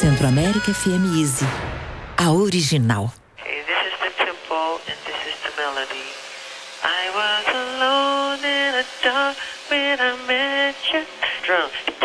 Centro-América FM Easy. A original. Okay, this is the tempo and this is the melody. I was alone in a dark when I met you. Drum.